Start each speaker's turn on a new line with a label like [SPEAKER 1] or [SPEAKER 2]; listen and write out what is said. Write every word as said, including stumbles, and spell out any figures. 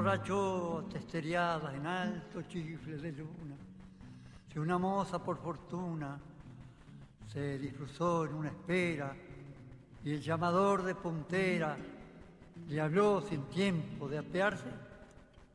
[SPEAKER 1] emborrachó testeriadas en alto chifle de luna. Si una moza por fortuna se disfruzó en una espera y el llamador de puntera le habló sin tiempo de apearse,